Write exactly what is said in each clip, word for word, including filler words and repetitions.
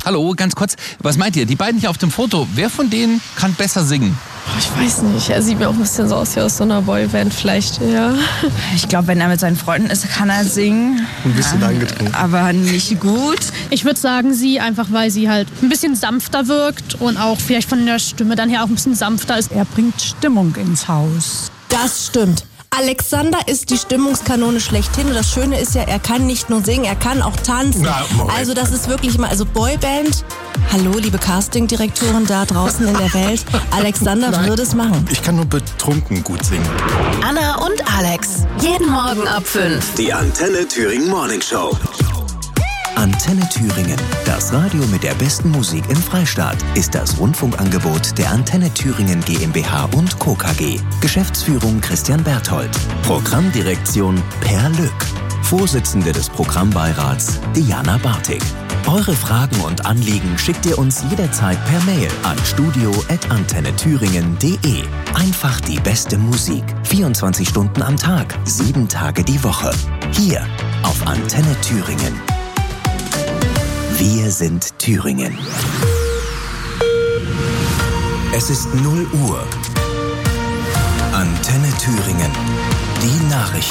Hallo, ganz kurz. Was meint ihr? Die beiden hier auf dem Foto, wer von denen kann besser singen? Ich weiß nicht, er sieht mir auch ein bisschen so aus wie aus so einer Boyband vielleicht, ja. Ich glaube, wenn er mit seinen Freunden ist, kann er singen. Ein bisschen angetrunken. Aber nicht gut. Ich würde sagen, sie, einfach weil sie halt ein bisschen sanfter wirkt und auch vielleicht von der Stimme dann her auch ein bisschen sanfter ist. Er bringt Stimmung ins Haus. Das stimmt. Alexander ist die Stimmungskanone schlechthin und das Schöne ist ja, er kann nicht nur singen, er kann auch tanzen. Na, also das ist wirklich mal, also Boyband, hallo liebe Castingdirektoren da draußen in der Welt, Alexander Nein. würde es machen. Ich kann nur betrunken gut singen. Anna und Alex, jeden Morgen ab fünf. Die Antenne Thüringen Morning Show. Antenne Thüringen, das Radio mit der besten Musik im Freistaat, ist das Rundfunkangebot der Antenne Thüringen GmbH und Co. K G. Geschäftsführung Christian Berthold. Programmdirektion Per Lück. Vorsitzende des Programmbeirats Diana Bartig. Eure Fragen und Anliegen schickt ihr uns jederzeit per Mail an studio at antennethüringen punkt de. Einfach die beste Musik. vierundzwanzig Stunden am Tag, sieben Tage die Woche. Hier auf Antenne Thüringen. Wir sind Thüringen. Es ist null Uhr. Antenne Thüringen. Die Nachrichten.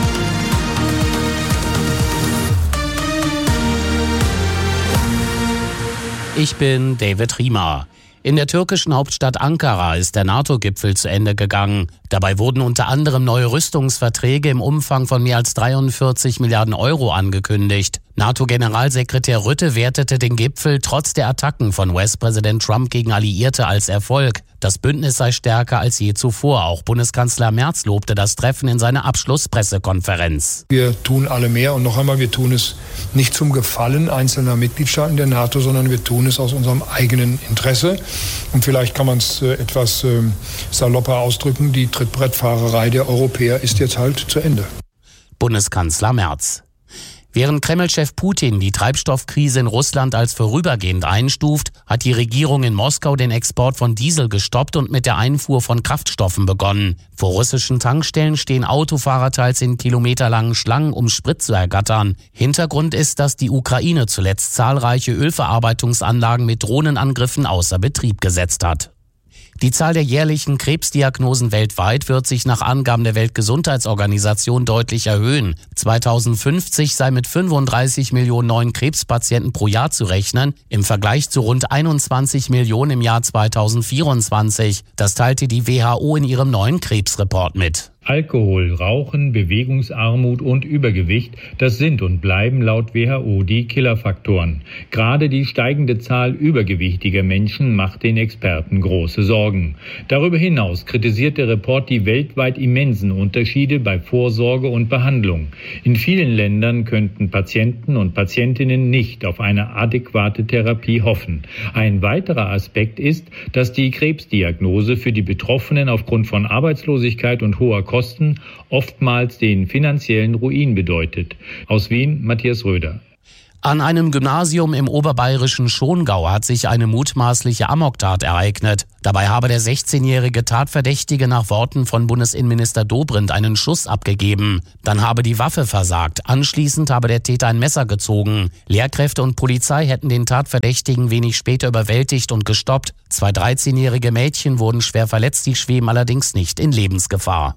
Ich bin David Riemer. In der türkischen Hauptstadt Ankara ist der NATO-Gipfel zu Ende gegangen. Dabei wurden unter anderem neue Rüstungsverträge im Umfang von mehr als dreiundvierzig Milliarden Euro angekündigt. NATO-Generalsekretär Rutte wertete den Gipfel trotz der Attacken von U S-Präsident Trump gegen Alliierte als Erfolg. Das Bündnis sei stärker als je zuvor. Auch Bundeskanzler Merz lobte das Treffen in seiner Abschlusspressekonferenz. Wir tun alle mehr und noch einmal, wir tun es nicht zum Gefallen einzelner Mitgliedstaaten der NATO, sondern wir tun es aus unserem eigenen Interesse. Und vielleicht kann man es äh, etwas äh, salopper ausdrücken, die Trittbrettfahrerei der Europäer ist jetzt halt zu Ende. Bundeskanzler Merz. Während Kreml-Chef Putin die Treibstoffkrise in Russland als vorübergehend einstuft, hat die Regierung in Moskau den Export von Diesel gestoppt und mit der Einfuhr von Kraftstoffen begonnen. Vor russischen Tankstellen stehen Autofahrer teils in kilometerlangen Schlangen, um Sprit zu ergattern. Hintergrund ist, dass die Ukraine zuletzt zahlreiche Ölverarbeitungsanlagen mit Drohnenangriffen außer Betrieb gesetzt hat. Die Zahl der jährlichen Krebsdiagnosen weltweit wird sich nach Angaben der Weltgesundheitsorganisation deutlich erhöhen. zweitausendfünfzig sei mit fünfunddreißig Millionen neuen Krebspatienten pro Jahr zu rechnen, im Vergleich zu rund einundzwanzig Millionen im Jahr zweitausendvierundzwanzig. Das teilte die W H O in ihrem neuen Krebsreport mit. Alkohol, Rauchen, Bewegungsarmut und Übergewicht, das sind und bleiben laut W H O die Killerfaktoren. Gerade die steigende Zahl übergewichtiger Menschen macht den Experten große Sorgen. Darüber hinaus kritisiert der Report die weltweit immensen Unterschiede bei Vorsorge und Behandlung. In vielen Ländern könnten Patienten und Patientinnen nicht auf eine adäquate Therapie hoffen. Ein weiterer Aspekt ist, dass die Krebsdiagnose für die Betroffenen aufgrund von Arbeitslosigkeit und hoher Kosten oftmals den finanziellen Ruin bedeutet. Aus Wien, Matthias Röder. An einem Gymnasium im oberbayerischen Schongau hat sich eine mutmaßliche Amoktat ereignet. Dabei habe der sechzehnjährige Tatverdächtige nach Worten von Bundesinnenminister Dobrindt einen Schuss abgegeben. Dann habe die Waffe versagt. Anschließend habe der Täter ein Messer gezogen. Lehrkräfte und Polizei hätten den Tatverdächtigen wenig später überwältigt und gestoppt. Zwei dreizehnjährige Mädchen wurden schwer verletzt, die schweben allerdings nicht in Lebensgefahr.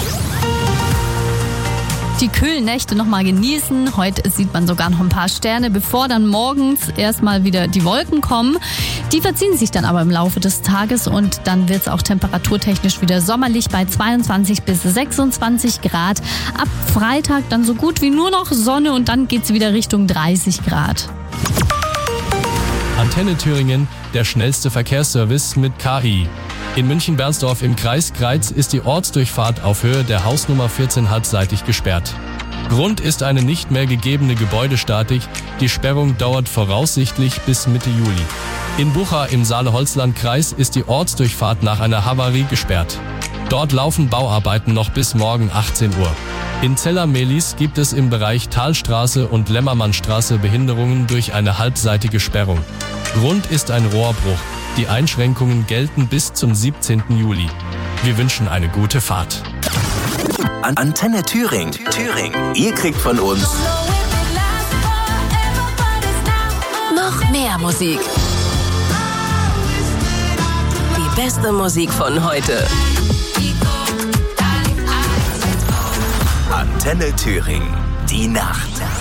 Die kühlen Nächte nochmal genießen. Heute sieht man sogar noch ein paar Sterne, bevor dann morgens erstmal wieder die Wolken kommen. Die verziehen sich dann aber im Laufe des Tages und dann wird es auch temperaturtechnisch wieder sommerlich bei zweiundzwanzig bis sechsundzwanzig Grad. Ab Freitag dann so gut wie nur noch Sonne und dann geht es wieder Richtung dreißig Grad. Antenne Thüringen, der schnellste Verkehrsservice mit K I. In München-Bernsdorf im Kreis Greiz ist die Ortsdurchfahrt auf Höhe der Hausnummer vierzehn halbseitig gesperrt. Grund ist eine nicht mehr gegebene Gebäudestatik. Die Sperrung dauert voraussichtlich bis Mitte Juli. In Bucha im Saale-Holzland-Kreis ist die Ortsdurchfahrt nach einer Havarie gesperrt. Dort laufen Bauarbeiten noch bis morgen achtzehn Uhr. In Zeller-Mehlis gibt es im Bereich Talstraße und Lämmermannstraße Behinderungen durch eine halbseitige Sperrung. Grund ist ein Rohrbruch. Die Einschränkungen gelten bis zum siebzehnten Juli. Wir wünschen eine gute Fahrt. Antenne Thüringen. Thüringen. Ihr kriegt von uns Noch mehr Mehr Musik. Die beste Musik von heute. Antenne Thüringen. Die Nacht.